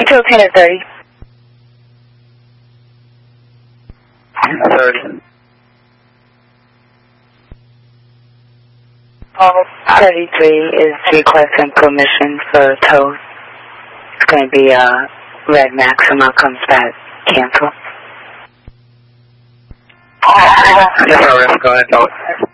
Until 10 at 30. 30. 33 is requesting permission for tow. It's going to be a red maxima comes back. Cancel. Yes, sir. Go ahead.